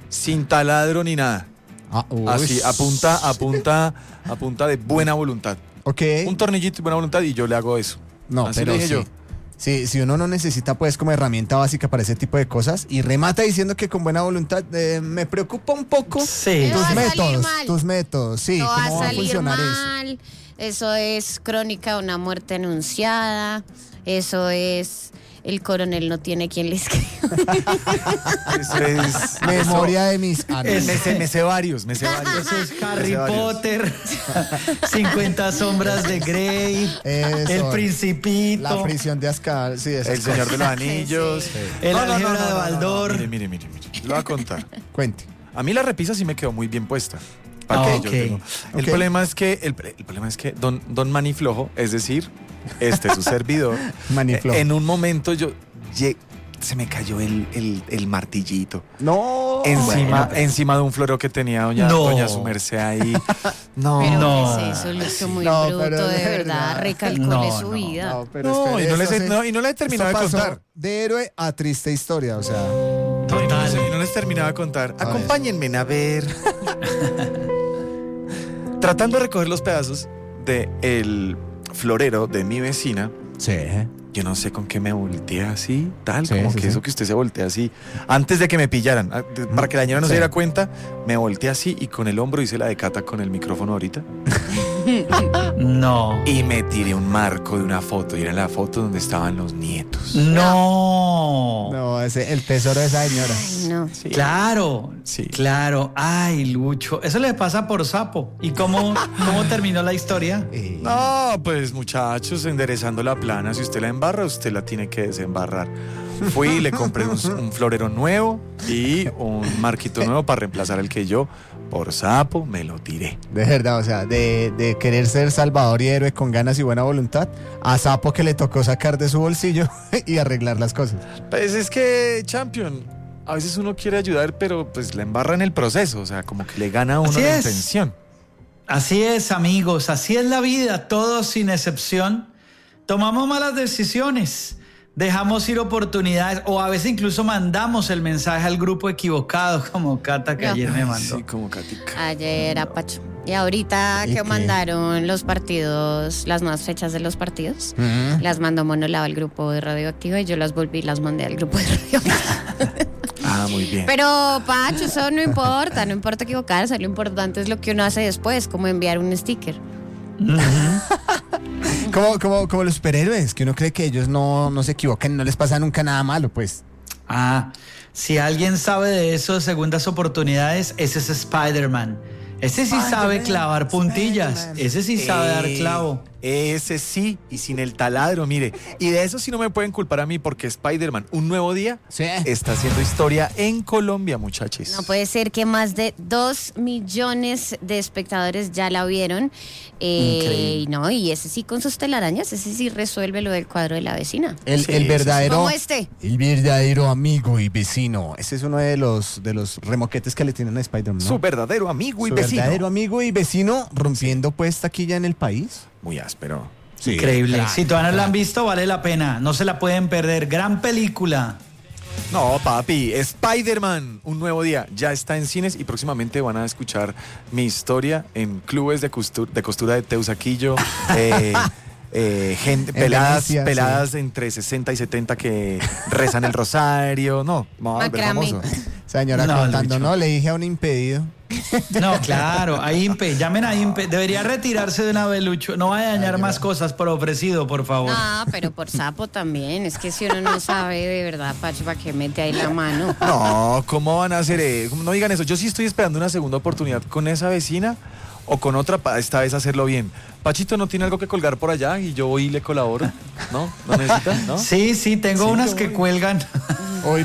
sin taladro ni nada. Así, a punta de buena voluntad. Ok. Un tornillito y buena voluntad y yo le hago eso. No, así pero le dije yo. Sí, si uno no necesita pues como herramienta básica para ese tipo de cosas y remata diciendo que con buena voluntad, me preocupa un poco Sí. tus métodos, sí, No va cómo a va a salir funcionar mal. Eso es crónica de una muerte anunciada. Eso es el coronel no tiene quien le escriba. Eso es memoria de mis Me sé varios. Eso es Harry Potter, 50 sombras de Grey, Eso, El Principito, la prisión de Azkaban, sí, El Señor de los Anillos. Sí. El álgebra de Baldor. Mire. Lo voy a contar. Cuente. A mí la repisa sí me quedó muy bien puesta. Ok. El problema es que don Maniflojo, es decir, su servidor, Maniflojo. en un momento se me cayó el martillito. No. Encima de un florero que tenía doña su merced ahí. No. Pero No. ¿qué es eso? Lucho muy No, bruto, pero de de verdad. verdad. Recalcúle No, su no. vida. No, pero Y no le he terminado de contar. De héroe a triste historia, o sea. Y no les terminaba de contar. Acompáñenme a ver. Tratando de recoger los pedazos del florero de mi vecina, Sí. yo no sé con qué me volteé así, tal, Sí, como sí, que sí. eso que usted se voltea así, antes de que me pillaran, para que la señora no se Sí. diera cuenta, me volteé así y con el hombro hice la de Cata con el micrófono ahorita No. y me tiré un marco de una foto y era la foto donde estaban los nietos. No. No, el tesoro de esa señora. Ay, no. Sí. Claro, Sí. claro. Ay, Lucho. Eso le pasa por sapo. ¿Y cómo terminó la historia? No, pues muchachos, enderezando la plana, si usted la embarra, usted la tiene que desembarrar. Fui y le compré un florero nuevo y un marquito nuevo para reemplazar el que yo, por sapo, me lo tiré. De verdad, o sea, de querer ser salvador y héroe con ganas y buena voluntad, a sapo que le tocó sacar de su bolsillo y arreglar las cosas. Pues es que, Champion, a veces uno quiere ayudar, pero pues la embarra en el proceso, o sea, como que le gana a uno Así la es. intención. Así es, amigos. Así es la vida. Todos sin excepción. Tomamos malas decisiones. Dejamos ir oportunidades o a veces incluso mandamos el mensaje al grupo equivocado, como Cata que No. ayer me mandó. Sí, como Katica. Ayer a Pacho. Y ahorita ¿Y que qué? mandaron los partidos, las nuevas fechas de los partidos, las mandó Monolava al grupo de Radioactiva y yo las volví y las mandé al grupo de Radioactiva. Ah, muy bien. Pero, Pacho, eso no importa equivocarse, lo importante es lo que uno hace después, como enviar un sticker. Como los superhéroes, que uno cree que ellos no se equivocan, no les pasa nunca nada malo, pues. Ah, si alguien sabe de eso, segundas oportunidades, ese es Spider-Man. Ese sí sabe clavar puntillas. Spider-Man. Ese sí sabe dar clavo. Ese sí, y sin el taladro, mire. Y de eso sí no me pueden culpar a mí, porque Spider-Man, un nuevo día, Sí. está haciendo historia en Colombia, muchachos. No puede ser que más de 2 millones de espectadores ya la vieron. Increíble. No, y ese sí con sus telarañas, ese sí resuelve lo del cuadro de la vecina. El Sí, verdadero. Como este. El verdadero amigo y vecino. Ese es uno de los remoquetes que le tienen a Spider-Man, ¿no? Su verdadero amigo y Su vecino. verdadero amigo y vecino rompiendo pues taquilla en el país. Muy áspero. Increíble. claro, Si todavía no la han claro. visto, vale la pena. No se la pueden perder. Gran película. No, papi, Spider-Man, un nuevo día, ya está en cines y próximamente van a escuchar mi historia en clubes de costura de Teusaquillo, gente, En peladas Venecia, entre 60 y 70 que rezan el rosario, no, vamos a volver Macramé. famoso. Señora No, contando, Lucho. no, le dije a un impedido. No, claro, a INPE, llamen a INPE. Debería retirarse de una vez, Lucho. No vaya a dañar más cosas por ofrecido, por favor. Ah, pero por sapo también. Es que si uno no sabe de verdad, Pacho, ¿para qué mete ahí la mano? No, ¿cómo van a hacer? No digan eso, yo sí estoy esperando una segunda oportunidad con esa vecina o con otra para esta vez hacerlo bien. Pachito no tiene algo que colgar por allá y yo voy y le colaboro. ¿No? ¿No necesita? ¿No? Sí, tengo Sí, unas yo que voy. cuelgan. Uy,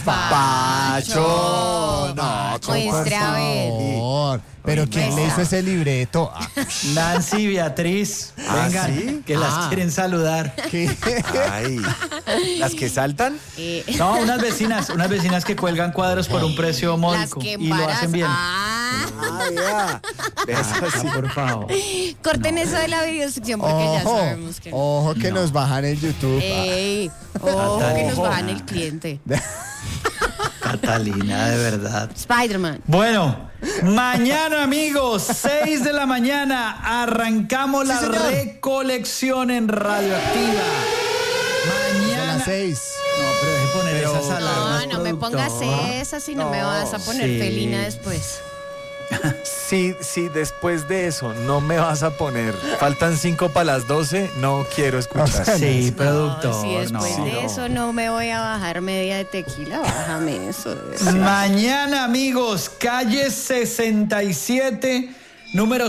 Pacho, no, Muestre a ver. favor. Pero ¿quién le hizo ese libreto? Ah, Nancy, Beatriz, ¿Ah, vengan, sí? que las quieren saludar. ¿qué? Ay, ¿las que saltan? No, unas vecinas que cuelgan cuadros por un precio Las módico que y lo hacen bien. Ah, vea. Eso sí. Por favor. Corten eso de la videosección porque ya sabemos que no. Ojo que nos bajan el YouTube. Ey, ojo que nos bajan el cliente. Catalina, de verdad. Spider-Man. Bueno, mañana, amigos, 6 de la mañana, arrancamos la recolección en Radioactiva. Mañana. De las 6. No, pero deje poner esas alarmas. No me pongas productor. esa si no me vas a poner sí. felina después. Sí, después de eso no me vas a poner. Faltan 5 para las 12, no quiero escuchar. Sí, productor. No, si después no. de eso no me voy a bajar media de tequila, bájame eso. de verdad. Mañana, amigos, calle 67, número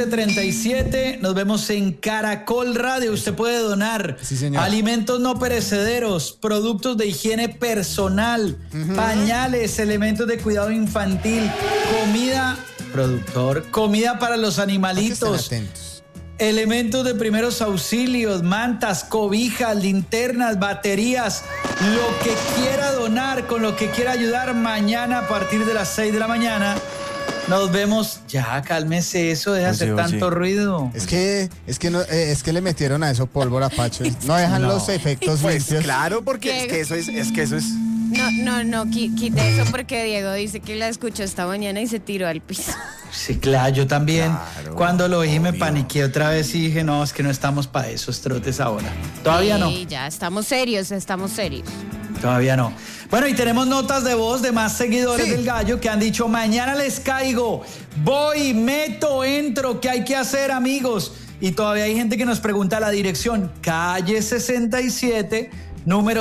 737. Nos vemos en Caracol Radio. Usted puede donar Sí, señor. alimentos no perecederos, productos de higiene personal, pañales, elementos de cuidado infantil, comida, productor, comida para los Estén animalitos. atentos. Elementos de primeros auxilios, mantas, cobijas, linternas, baterías, lo que quiera donar, con lo que quiera ayudar mañana a partir de las 6 de la mañana. Nos vemos. Ya, cálmese eso, deja hacer Oye. tanto ruido. Es que le metieron a eso pólvora, Pacho. No dejan No. los efectos Pues limpios. claro, porque es que eso es. No, quite eso porque Diego dice que la escuchó esta mañana y se tiró al piso. Sí, claro, yo también. Claro, Cuando lo oí me obvio. paniqué otra vez y dije, no, es que no estamos para esos trotes ahora. Todavía no. Sí, ya, estamos serios. Todavía no. Bueno, y tenemos notas de voz de más seguidores del Gallo que han dicho, mañana les caigo, voy, meto, entro, ¿qué hay que hacer, amigos? Y todavía hay gente que nos pregunta la dirección, calle 67, número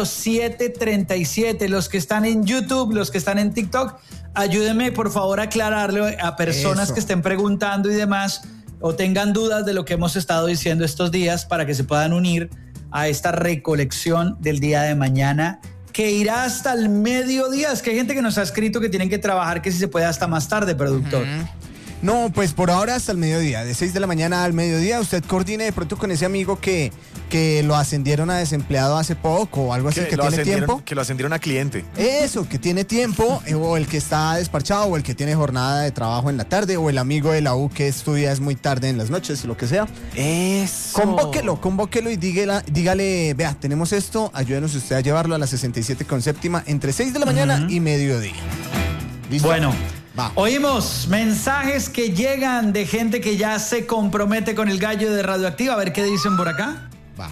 737. Los que están en YouTube, los que están en TikTok, ayúdenme por favor a aclararle a personas Eso. que estén preguntando y demás, o tengan dudas de lo que hemos estado diciendo estos días para que se puedan unir a esta recolección del día de mañana, que irá hasta el mediodía. Es que hay gente que nos ha escrito que tienen que trabajar, que si se puede hasta más tarde, productor. No, pues por ahora hasta el mediodía, de 6 de la mañana al mediodía. Usted coordine de pronto con ese amigo que lo ascendieron a desempleado hace poco o algo así, que tiene tiempo. Que lo ascendieron a cliente. Eso, que tiene tiempo, o el que está despachado, o el que tiene jornada de trabajo en la tarde, o el amigo de la U que estudia es muy tarde en las noches, lo que sea. Eso. Convóquelo y dígale, vea, tenemos esto, ayúdenos usted a llevarlo a la 67 con séptima entre 6 de la mañana y mediodía. ¿Listo? Bueno, Va. oímos mensajes que llegan de gente que ya se compromete con el Gallo de Radioactiva. A ver qué dicen por acá. Va.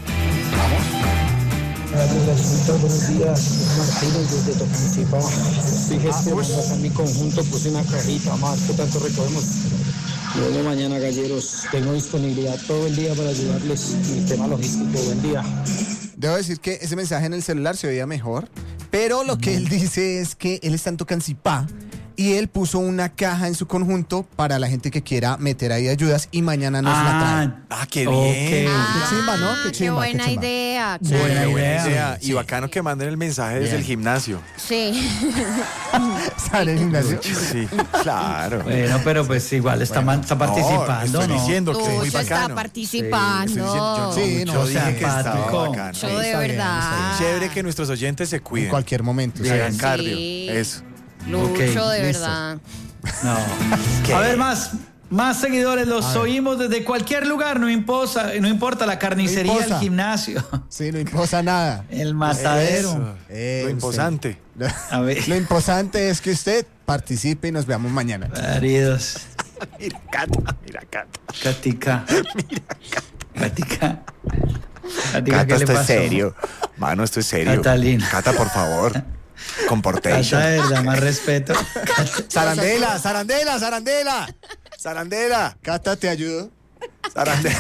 Buenos días, Martínez desde Tocancipá. Estoy gestionando acá en mi conjunto, puse una cajita más, que tanto recogemos. Luego mañana, galleros, tengo disponibilidad todo el día para ayudarles en el tema logístico. Buen día. Debo decir que ese mensaje en el celular se oía mejor, pero lo que él dice es que él está en Tocancipá y él puso una caja en su conjunto para la gente que quiera meter ahí ayudas y mañana nos la trae. Ah, qué ok. bien. Qué chimba, ¿no? Qué Qué chimba, buena qué chimba. idea. Buena Buena idea. Y bacano que manden el mensaje desde Bien. el gimnasio. Sí. ¿Sale el gimnasio? Sí, claro. Bueno, pero pues igual está participando, estoy ¿no? diciendo que es muy Tuyo está bacano. participando. Estoy diciendo, Sí, no, yo dije que simpático. estaba bacano. Yo de Está bien, verdad. está bien. Chévere que nuestros oyentes se En cuiden. cualquier momento. Que hagan Sí. cardio. Eso. Lucho, Ok, de listo. verdad. No. A ver, más seguidores, los oímos desde cualquier lugar, no importa la carnicería, No el importa. gimnasio, Sí, no imposa nada. el matadero. Lo imposante. A ver, Lo importante es que usted participe y nos veamos mañana. maridos, Mira, Cata, mira, Cata. Catica. Catica. Catica, Cata, ¿qué le esto es pasó? serio. Mano, esto es serio. Catalina. Cata, por favor. Cata, Comportation. de verdad, más respeto. Zarandela, zarandela, zarandela. Zarandela. Cata, ¿te ayudo? Zarandela.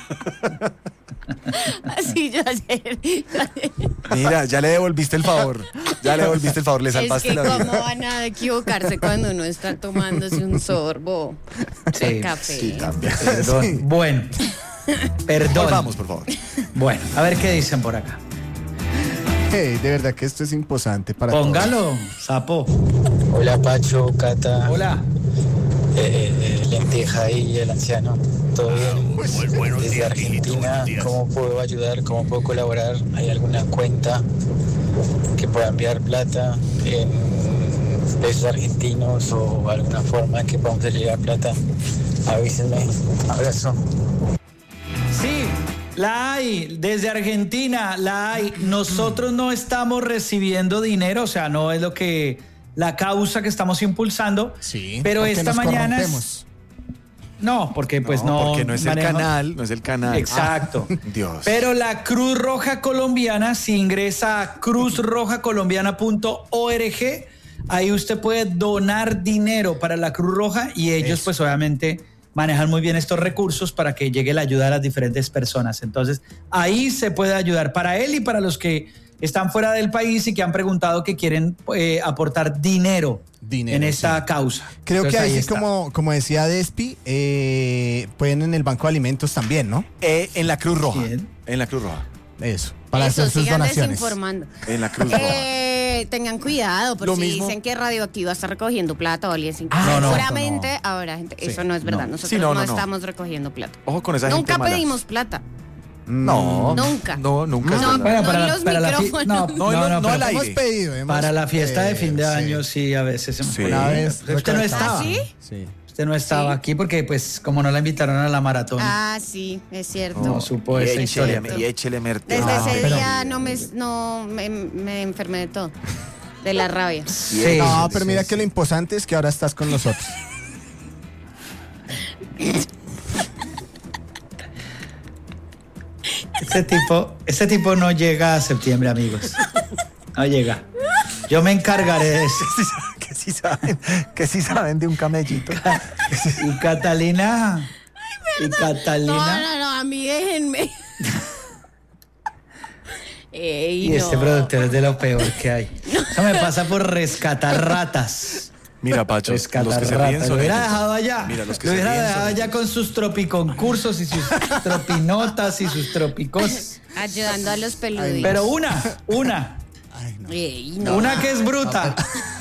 Así yo ayer. Mira, ya le devolviste el favor. Ya le devolviste el favor, le Es salvaste que la cómo vida. van a equivocarse cuando uno está tomándose un sorbo Sí, de café. Sí, también. Perdón. Sí. Bueno, perdón. Vamos, por favor. Bueno, a ver qué dicen por acá. Hey, de verdad que esto es imposante para todos. Póngalo, sapo. Hola, Pacho, Cata, Hola. Lenteja y el anciano. ¿Todo bien? Desde Argentina, ¿cómo puedo ayudar? ¿Cómo puedo colaborar? ¿Hay alguna cuenta que pueda enviar plata en pesos argentinos o alguna forma que podamos llegar plata? Avísenme. Abrazo. Sí, la hay, desde Argentina la hay. Nosotros no estamos recibiendo dinero, o sea, no es lo que la causa que estamos impulsando. Sí, pero porque esta nos mañana corrompemos. no, porque pues no, porque no es manejo- el canal, no es el canal. Exacto. Dios. Pero la Cruz Roja Colombiana, si ingresa a cruzrojacolombiana.org, ahí usted puede donar dinero para la Cruz Roja y ellos Eso. pues obviamente manejan muy bien estos recursos para que llegue la ayuda a las diferentes personas. Entonces ahí se puede ayudar para él y para los que están fuera del país y que han preguntado que quieren aportar dinero en esta sí. causa. Creo Entonces, que ahí sí, está. como decía Despi, pueden en el Banco de Alimentos también, ¿no? En la Cruz Roja. Bien. En la Cruz Roja. Eso, para Eso, hacer sus sigan donaciones. desinformando. En la Cruz Roja. Tengan cuidado, Lo porque si mismo- dicen que Radioactiva está recogiendo plata o alguien no, seguramente habrá gente. Sí. Eso no es verdad. No. Nosotros Sí, no, no, no, no. estamos recogiendo plata. Ojo con esa Nunca gente mala. pedimos plata. No. Nunca. No, nunca. es No, verdad. Bueno, no en los micrófonos. no, No, no, no, pero al aire. Hemos pedido. para la fiesta de fin de sí. año sí a veces se me Sí. ocurre. Una vez Usted no recolectamos. estaba. ¿Ah, sí? Sí. Usted no estaba Sí. aquí porque pues como no la invitaron a la maratón, Ah, sí, es cierto. no supo esa historia. Y échele merte. Desde Ah, ese pero- día me enfermé de todo. De la rabia. Sí, No, sí, pero sí, mira sí. que lo imposante es que ahora estás con nosotros. Ese tipo no llega a septiembre, amigos. No llega. Yo me encargaré de eso. Que sí saben de un camellito. Y Catalina. Y No, Catalina. no, a mí déjenme. Ey, Y este no. productor es de lo peor que hay. Eso me pasa por rescatar ratas. Mira, Pacho, los Rescatar que se ríen ratas. son Lo hubiera ellos. dejado allá. Mira, los que Lo se hubiera ríen dejado son allá ellos. con sus tropiconcursos y sus tropinotas y sus tropicos. Ayudando a los peluditos. Pero una. Ey, no. Una que es bruta.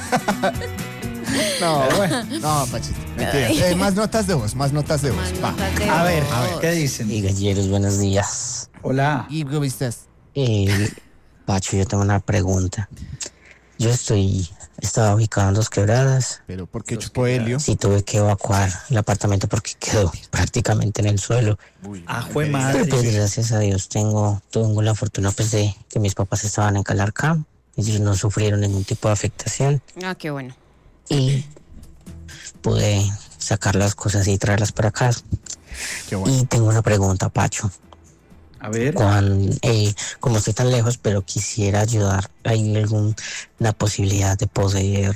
No, Pero bueno. no, Pachito. Mentira. Más notas de voz, más notas de voz. Más Va. notas de A ver, voz. ¿qué dicen? Y galleros, buenos días. Hola. Y vistas. Pacho, yo tengo una pregunta. Yo estaba ubicado en Dos Quebradas. Pero ¿por qué chupó helio? Sí tuve que evacuar el apartamento porque quedó prácticamente en el suelo. Ajue Pero madre. pues gracias a Dios tengo la fortuna pues de que mis papás estaban en Calarcá. Ellos no sufrieron ningún tipo de afectación. Ah, qué bueno. Y pude sacar las cosas y traerlas para acá. Qué bueno. Y tengo una pregunta, Pacho. A ver. Como estoy tan lejos, pero quisiera ayudar, ¿hay alguna posibilidad de poder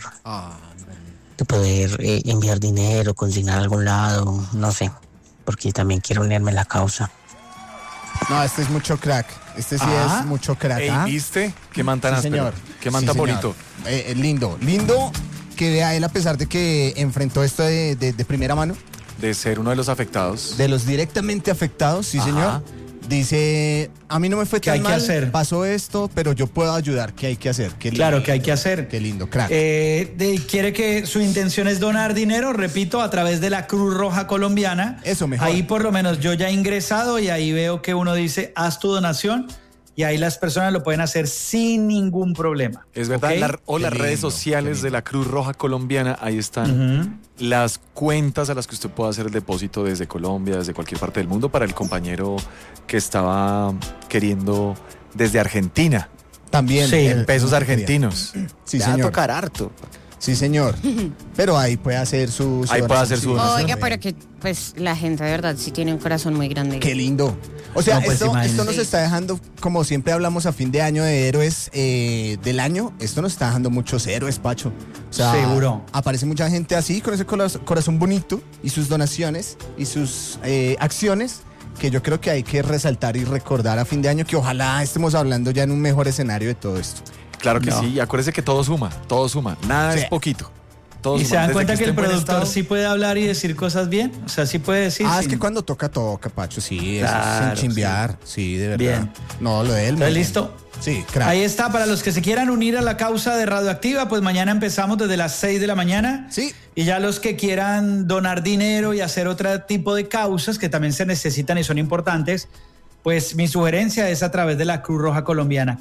enviar dinero, consignar a algún lado? No sé, porque también quiero unirme a la causa. No, este es mucho crack. Este sí Ah. es mucho crack. Ey, ¿Ah? ¿viste? Qué man tan Sí, áspero. señor. Qué man Sí, tan señor. bonito. Lindo que vea él, a pesar de que enfrentó esto de primera mano, De ser uno de los afectados. de los directamente afectados, sí, Ajá. señor. Dice, a mí no me fue ¿Qué tan hay que mal, hacer? pasó esto, pero yo puedo ayudar. ¿Qué hay que hacer? Qué Claro, lindo. ¿qué hay que hacer? Qué lindo, crack. Quiere que su intención es donar dinero, repito, a través de la Cruz Roja Colombiana. Eso, mejor. Ahí por lo menos yo ya he ingresado y ahí veo que uno dice, haz tu donación y ahí las personas lo pueden hacer sin ningún problema. Es verdad. ¿Ok? Las Qué redes lindo, sociales qué de la Cruz Roja Colombiana, ahí están. Ujú. Las cuentas a las que usted puede hacer el depósito desde Colombia, desde cualquier parte del mundo, para el compañero que estaba queriendo desde Argentina, También. Sí, en pesos argentinos. Sí, Le va a señor. tocar harto. Sí, señor. Pero ahí puede hacer su Ahí puede hacer su donación. Oiga, pero que pues la gente de verdad sí tiene un corazón muy grande. Qué lindo. O sea, No, pues, esto imagínate. nos está dejando, como siempre hablamos a fin de año de héroes del año, esto nos está dejando muchos héroes, Pacho. O sea, Seguro. aparece mucha gente así, con ese corazón bonito y sus donaciones y sus acciones, que yo creo que hay que resaltar y recordar a fin de año, que ojalá estemos hablando ya en un mejor escenario de todo esto. Claro que No. sí, y acuérdese que todo suma. Nada Sí. es poquito. Todo Y suma. se dan Desde cuenta que esté el en buen productor estado, sí puede hablar y decir cosas bien. O sea, sí puede decir. Es sin- que cuando toca, Pacho, sí, eso Claro, sin chimbear, sí, de verdad. Bien. No, lo de él. muy ¿Entonces bien. listo? Sí, crack. Ahí está, para los que se quieran unir a la causa de Radioactiva, pues mañana empezamos desde las 6 de la mañana. Sí. Y ya los que quieran donar dinero y hacer otro tipo de causas que también se necesitan y son importantes, pues mi sugerencia es a través de la Cruz Roja Colombiana,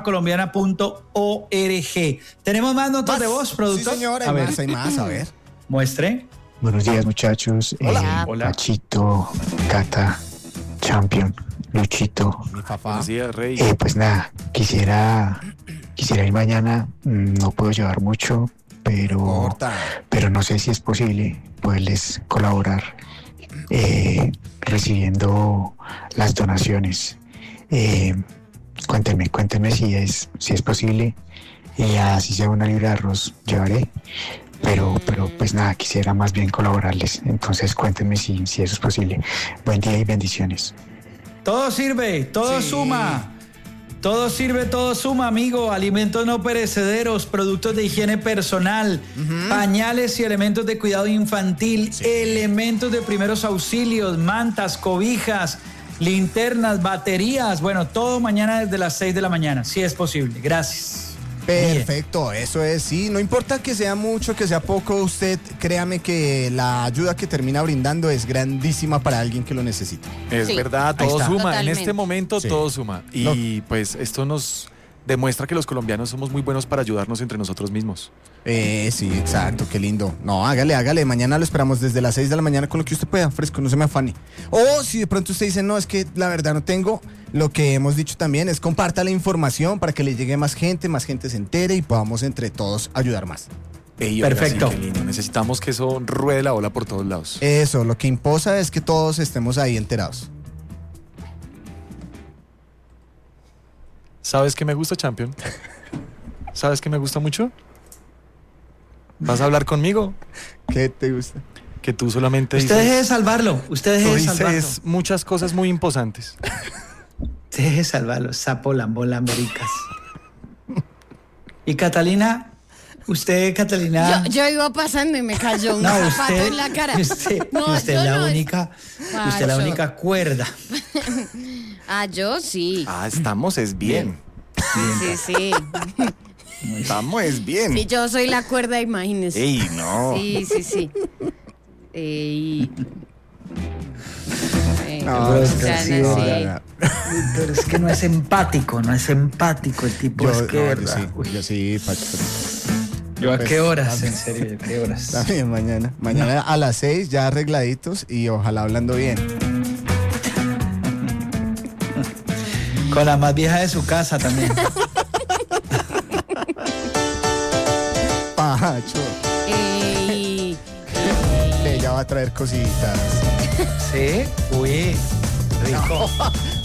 cruzrojacolombiana.org. ¿Tenemos más notas de voz, productor? Sí, señor, A hay ver, más, hay más, a ver. muestre. Buenos días, muchachos. Hola. Hola. Pachito, Cata, Champion, Luchito. Mi papá. Buenos días, Rey. Pues nada, quisiera ir mañana. No puedo llevar mucho, pero no sé si es posible poderles colaborar recibiendo las donaciones. Cuéntenme si es posible, y así sea una libra de arroz llevaré, pero pues nada, quisiera más bien colaborarles, entonces cuéntenme si eso es posible. Buen día y bendiciones. Todo sirve, todo suma. Todo sirve, todo suma, amigo. Alimentos no perecederos, productos de higiene personal, pañales y elementos de cuidado infantil, elementos de primeros auxilios, mantas, cobijas, linternas, baterías. Bueno, todo mañana desde las 6 de la mañana, si es posible. Gracias. Perfecto, eso es, sí, no importa que sea mucho, que sea poco, usted créame que la ayuda que termina brindando es grandísima para alguien que lo necesita. Es verdad, todo suma, Totalmente. en este momento todo suma. Y pues esto nos demuestra que los colombianos somos muy buenos para ayudarnos entre nosotros mismos. Sí, exacto, qué lindo. No, hágale, mañana lo esperamos desde las 6 de la mañana con lo que usted pueda, fresco, no se me afane. O si de pronto usted dice, no, es que la verdad no tengo, lo que hemos dicho también es comparta la información para que le llegue más gente se entere y podamos entre todos ayudar más. Perfecto. Sí, qué lindo. Necesitamos que eso ruede la ola por todos lados. Eso, lo que imposa es que todos estemos ahí enterados. ¿Sabes qué me gusta, Champion? ¿Sabes qué me gusta mucho? ¿Vas a hablar conmigo? ¿Qué te gusta? Que tú solamente Usted dices... deje de salvarlo. Usted deje Tú de salvarlo. dices muchas cosas muy imposantes. Deje de salvarlo. Sapo, lambo, lambericas. Y Catalina, usted, Catalina... Yo iba pasando y me cayó un zapato en la cara. Usted No, es yo la no. única... Usted es la única cuerda. Yo sí. Estamos es bien. Sí. Estamos es bien. Sí, yo soy la cuerda, imagínese. Ey, no. Sí. No, Pero es que no es empático el tipo. Es que, ¿verdad? Yo sí, Pacho. ¿Yo a Pues, qué horas? también. En serio, ¿a qué horas? También mañana. Mañana a las 6 ya arregladitos y ojalá hablando bien. Con la más vieja de su casa también. Pacho. Ey. Ella va a traer cositas. ¿Sí? Uy, rico.